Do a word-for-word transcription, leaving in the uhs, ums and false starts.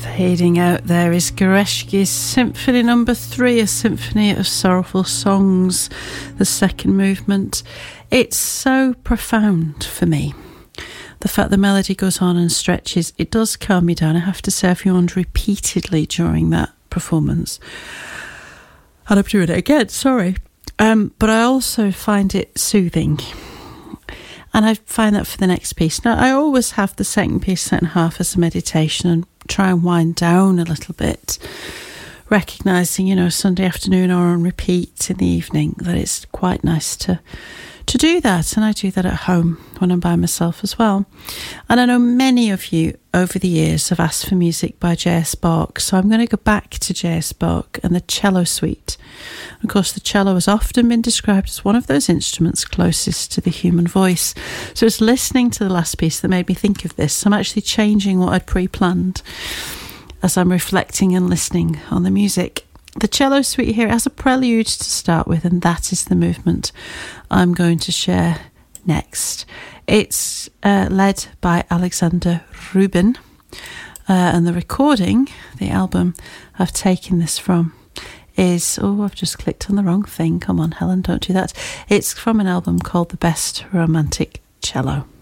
Fading out there is Gereshki's Symphony Number Three, a symphony of sorrowful songs, the second movement. It's so profound for me. The fact the melody goes on and stretches, it does calm me down. I have to say, I've yawned repeatedly during that performance. And I'm doing it again, sorry. Um, but I also find it soothing. And I find that for the next piece. Now, I always have the second piece, second half as a meditation and try and wind down a little bit, recognising, you know, Sunday afternoon or on repeat in the evening, that it's quite nice to to do that. And I do that at home when I'm by myself as well. And I know many of you over the years have asked for music by J S Bach, so I'm going to go back to J S Bach and the cello suite. Of course, the cello has often been described as one of those instruments closest to the human voice. So it's listening to the last piece that made me think of this. I'm actually changing what I'd pre-planned as I'm reflecting and listening on the music. The cello suite here has a prelude to start with, and that is the movement I'm going to share next. It's uh, led by Alexander Rubin, uh, and the recording, the album I've taken this from, is, oh, I've just clicked on the wrong thing. Come on, Helen, don't do that. It's from an album called The Best Romantic Cello.